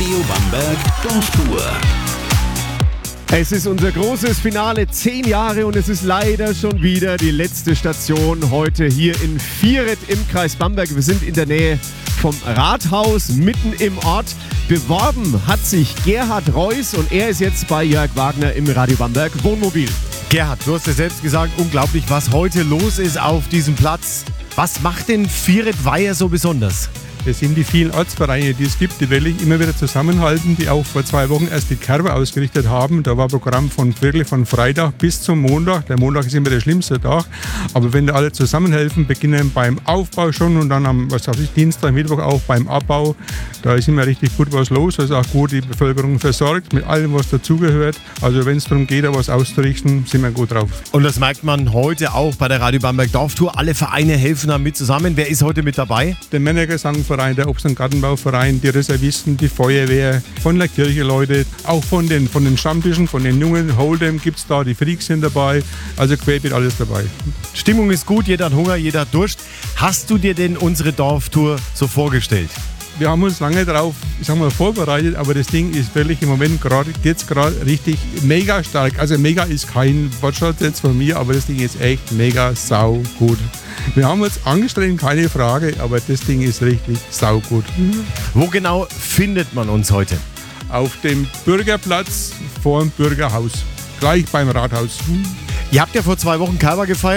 Radio Bamberg Dorftour. Es ist unser großes Finale, 10 Jahre, und es ist leider schon wieder die letzte Station heute hier in Vieret im Kreis Bamberg. Wir sind in der Nähe vom Rathaus, mitten im Ort. Beworben hat sich Gerhard Reuss und er ist jetzt bei Jörg Wagner im Radio Bamberg Wohnmobil. Gerhard, du hast ja selbst gesagt, unglaublich, was heute los ist auf diesem Platz. Was macht denn Vieret-Weiher so besonders? Das sind die vielen Ortsvereine, die es gibt, die wirklich immer wieder zusammenhalten, die auch vor 2 Wochen erst die Kerbe ausgerichtet haben. Da war Programm wirklich von Freitag bis zum Montag. Der Montag ist immer der schlimmste Tag. Aber wenn da alle zusammenhelfen, beginnen beim Aufbau schon und dann am Dienstag, Mittwoch auch beim Abbau. Da ist immer richtig gut was los. Da ist auch gut die Bevölkerung versorgt mit allem, was dazugehört. Also wenn es darum geht, da was auszurichten, sind wir gut drauf. Und das merkt man heute auch bei der Radio Bamberg Dorftour. Alle Vereine helfen da mit zusammen. Wer ist heute mit dabei? Der Männergesangverein, der Obst- und Gartenbauverein, die Reservisten, die Feuerwehr, von der Kirche Leute, auch von den Stammtischen, von den Jungen, Hold'em gibt es da, die Freaks sind dabei, also querbeet alles dabei. Stimmung ist gut, jeder hat Hunger, jeder hat Durst. Hast du dir denn unsere Dorftour so vorgestellt? Wir haben uns lange darauf, vorbereitet, aber das Ding ist wirklich im Moment jetzt gerade richtig mega stark. Also mega ist kein Wortschatz jetzt von mir, aber das Ding ist echt mega sau gut. Wir haben uns angestrengt, keine Frage, aber das Ding ist richtig sau gut. Wo genau findet man uns heute? Auf dem Bürgerplatz vor dem Bürgerhaus, gleich beim Rathaus. Ihr habt ja vor 2 Wochen Kerber gefeiert.